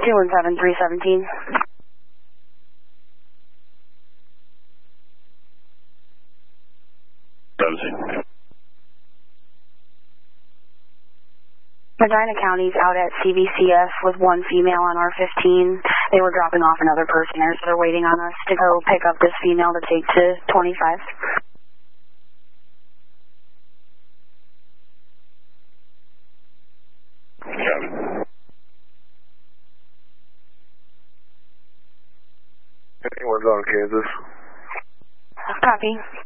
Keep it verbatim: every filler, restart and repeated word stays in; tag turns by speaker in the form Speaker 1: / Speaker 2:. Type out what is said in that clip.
Speaker 1: two one seven, three seventeen. Medina County's out at C V C S with one female on R fifteen. They were dropping off another person there, so they're waiting on us to go pick up this female to take to twenty-five.
Speaker 2: Copy. Anyone's on Kansas.
Speaker 1: Copy.